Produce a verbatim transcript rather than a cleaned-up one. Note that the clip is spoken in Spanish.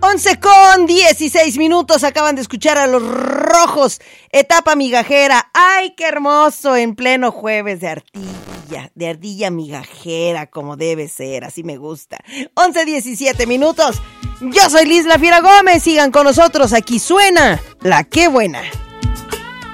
once con dieciséis minutos, acaban de escuchar a Los Rojos, Etapa Migajera. ¡Ay, qué hermoso! En pleno jueves de ardilla, de ardilla migajera, como debe ser, así me gusta. once diecisiete minutos, yo soy Liz La Fiera Gómez, sigan con nosotros, aquí suena La Qué Buena.